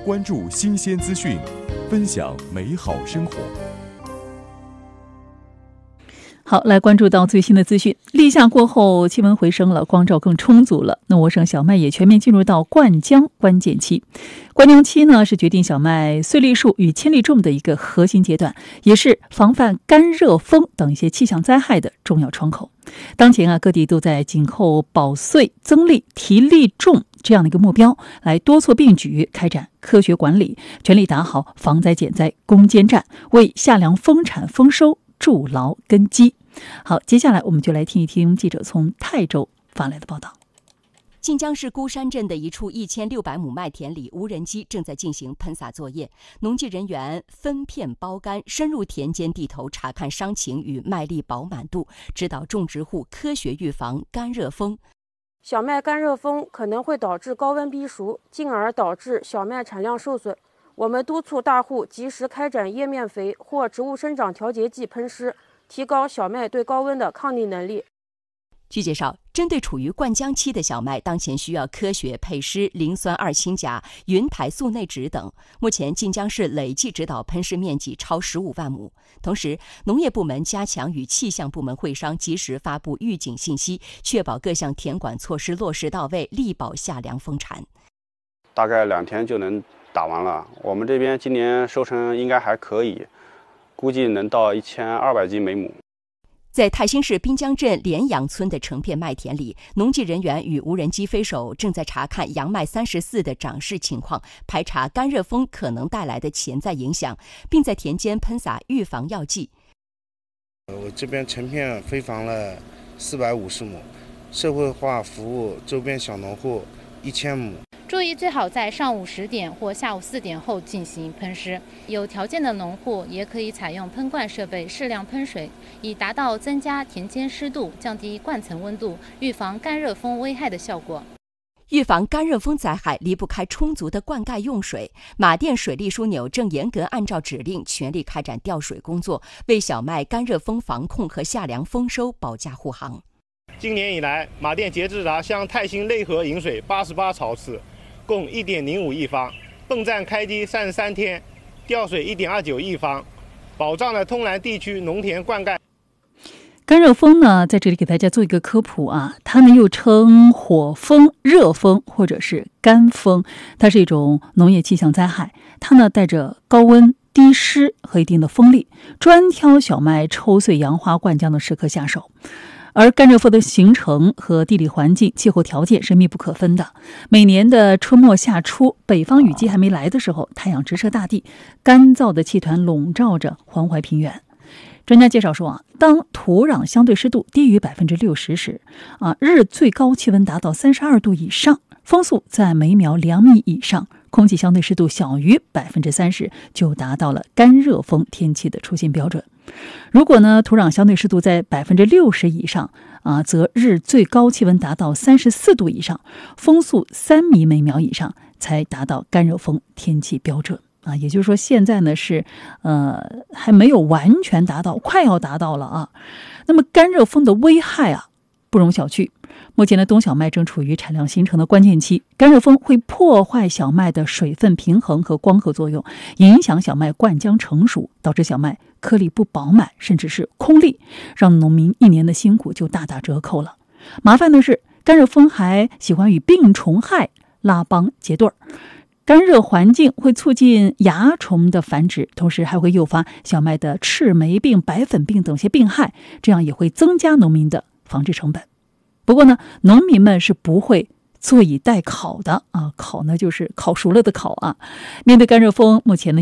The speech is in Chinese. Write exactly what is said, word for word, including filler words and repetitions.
关注新鲜资讯，分享美好生活。 好，来关注到最新的资讯。立夏过后，气温回升了，光照更充足了。那我省小麦也全面进入到灌浆关键期。灌浆期呢，是决定小麦穗粒数与铅粒重的一个核心阶段，也是防范干热风等一些气象灾害的重要窗口。当前啊，各地都在紧扣保穗、增粒、提粒重这样的一个目标，来多措并举，开展科学管理，全力打好防灾减灾攻坚战，为夏粮丰产丰收筑牢根基。好，接下来我们就来听一听记者从泰州发来的报道。 晋江市孤山镇的一处一千六百亩麦田里，无人机正在进行喷洒作业。农技人员分片包干，深入田间地头查看伤情与麦粒饱满度，指导种植户科学预防干热风。 小麦干热风可能会导致高温逼熟，进而导致小麦产量受损。我们督促大户及时开展叶面肥或植物生长调节剂喷施，提高小麦对高温的抗逆能力。 据介绍，针对处于灌浆期的小麦，当前需要科学配施磷酸二氢钾、云台素内酯等。目前晋江市累计指导喷施面积超十五万亩。同时，农业部门加强与气象部门会商，及时发布预警信息，确保各项田管措施落实到位，力保夏粮丰产。 大概两天就能打完了。我们这边今年收成应该还可以，估计能到一千二百斤每亩。 在泰兴市滨江镇连阳村的成片麦田里，农技人员与无人机飞手正在查看杨麦三十四的长势情况，排查干热风可能带来的潜在影响，并在田间喷洒预防药剂。 我这边成片飞防了四百五十亩，社会化服务周边小农户一千亩。 注意，最好在上午十点或下午四点后进行喷施。有条件的农户也可以采用喷灌设备适量喷水，以达到增加田间湿度、降低灌层温度、预防干热风危害的效果。 预防干热风灾害离不开充足的灌溉用水。马甸水利枢纽正严格按照指令，全力开展调水工作，为小麦干热风防控和夏粮丰收保驾护航。 今年以来，马甸截至达向泰兴内河引水八十八槽次，共 一点零五亿方，泵站开机三十三天，调水 一点二九亿方，保障了通南地区农田灌溉。 干热风呢，在这里给大家做一个科普啊，它呢又称火风、热风或者是干风，它是一种农业气象灾害。它呢带着高温、低湿和一定的风力，专挑小麦抽穗扬花灌浆的时刻下手。而干热风的形成和地理环境、气候条件是密不可分的。每年的春末夏初，北方雨季还没来的时候，太阳直射大地，干燥的气团笼罩着黄淮平原。专家介绍说啊，当土壤相对湿度低于百分之六十时，啊，日最高气温达到三十二度以上，风速在每秒两米以上，空气相对湿度小于百分之三十，就达到了干热风天气的出现标准。如果呢，土壤相对湿度在百分之六十以上啊，则日最高气温达到三十四度以上，风速三米每秒以上，才达到干热风天气标准啊。也就是说，现在呢是呃还没有完全达到，快要达到了啊。那么干热风的危害啊，不容小觑。目前的冬小麦正处于产量形成的关键期，干热风会破坏小麦的水分平衡和光合作用，影响小麦灌浆成熟，导致小麦颗粒不饱满，甚至是空粒，让农民一年的辛苦就大打折扣了。麻烦的是，干热风还喜欢与病虫害拉帮结对儿，干热环境会促进蚜虫的繁殖，同时还会诱发小麦的赤霉病、白粉病等些病害，这样也会增加农民的防治成本。不过呢，农民们是不会坐以待烤的啊，烤呢就是烤熟了的烤啊。面对干热风，目前呢